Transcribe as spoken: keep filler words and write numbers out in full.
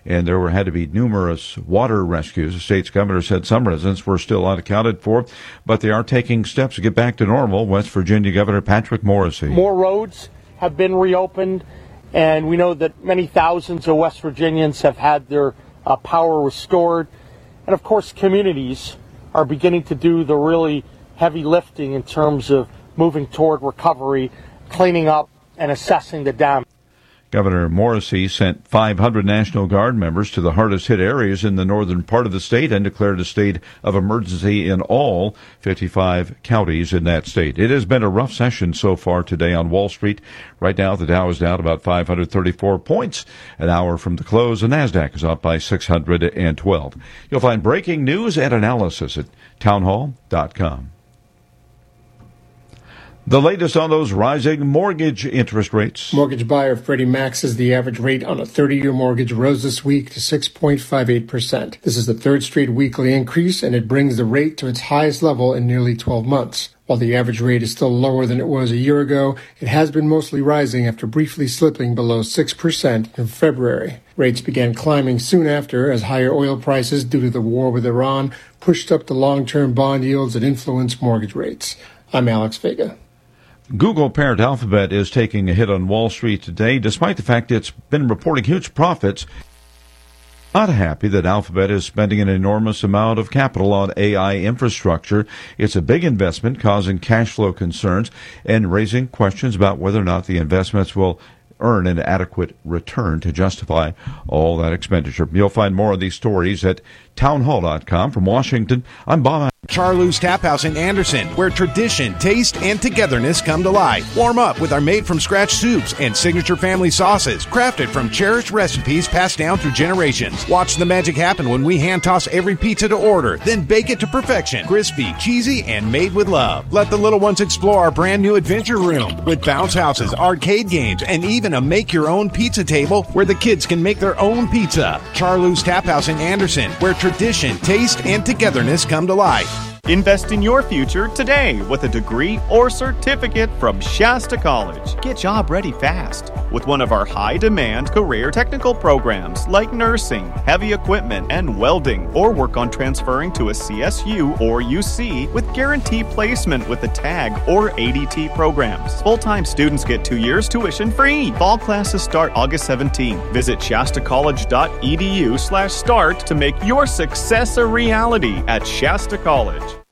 and there were had to be numerous water rescues. The state's governor said some residents were still unaccounted for, but they are taking steps to get back to normal. West Virginia Governor Patrick Morrisey. More roads have been reopened, and we know that many thousands of West Virginians have had their uh, power restored. And of course, communities are beginning to do the really heavy lifting in terms of moving toward recovery, cleaning up, and assessing the damage. Governor Morrisey sent five hundred National Guard members to the hardest hit areas in the northern part of the state and declared a state of emergency in all fifty-five counties in that state. It has been a rough session so far today on Wall Street. Right now, the Dow is down about five hundred thirty-four points. An hour from the close, the NASDAQ is up by six hundred twelve. You'll find breaking news and analysis at townhall dot com. The latest on those rising mortgage interest rates. Mortgage buyer Freddie Mac says the average rate on a thirty-year mortgage rose this week to six point five eight percent. This is the third straight weekly increase, and it brings the rate to its highest level in nearly twelve months. While the average rate is still lower than it was a year ago, it has been mostly rising after briefly slipping below six percent in February. Rates began climbing soon after as higher oil prices due to the war with Iran pushed up the long-term bond yields that influence mortgage rates. I'm Alex Vega. Google parent Alphabet is taking a hit on Wall Street today, despite the fact it's been reporting huge profits. Not happy that Alphabet is spending an enormous amount of capital on A I infrastructure. It's a big investment, causing cash flow concerns and raising questions about whether or not the investments will earn an adequate return to justify all that expenditure. You'll find more of these stories at townhall dot com. From Washington, I'm Bob. Charlou's Tap House in Anderson, where tradition, taste, and togetherness come to life. Warm up with our made-from-scratch soups and signature family sauces, crafted from cherished recipes passed down through generations. Watch the magic happen when we hand-toss every pizza to order, then bake it to perfection. Crispy, cheesy, and made with love. Let the little ones explore our brand-new adventure room with bounce houses, arcade games, and even a make-your-own pizza table where the kids can make their own pizza. Charlou's Tap House in Anderson, where tradition, taste, and togetherness come to life. Invest in your future today with a degree or certificate from Shasta College. Get job ready fast with one of our high-demand career technical programs like nursing, heavy equipment, and welding, or work on transferring to a C S U or U C with guaranteed placement with the TAG or A D T programs. Full-time students get two years tuition free. Fall classes start August seventeenth. Visit shasta college dot e d u slash start to make your success a reality at Shasta College.